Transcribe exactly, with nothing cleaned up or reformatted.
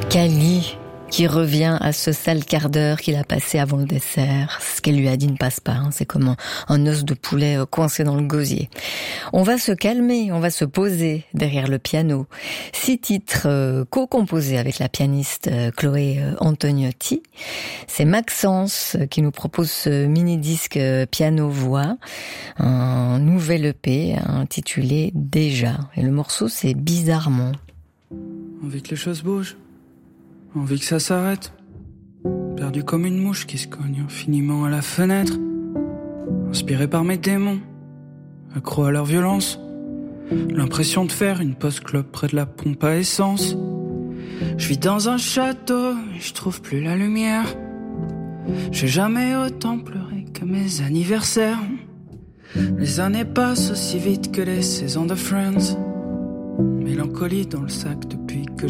Cali, qui revient à ce sale quart d'heure qu'il a passé avant le dessert. Ce qu'elle lui a dit ne passe pas, hein. C'est comme un, un os de poulet coincé dans le gosier. On va se calmer, on va se poser derrière le piano. Six titres euh, co-composés avec la pianiste euh, Chloé euh, Antoniotti. C'est Maxence qui nous propose ce mini-disque euh, piano-voix, un nouvel E P intitulé Déjà. Et le morceau, c'est Bizarrement. Envie que les choses bougent, envie que ça s'arrête. Perdu comme une mouche qui se cogne infiniment à la fenêtre. Inspiré par mes démons, accro à leur violence. L'impression de faire une post-clope près de la pompe à essence. Je vis dans un château et je trouve plus la lumière. J'ai jamais autant pleuré que mes anniversaires. Les années passent aussi vite que les saisons de Friends. Mélancolie dans le sac depuis que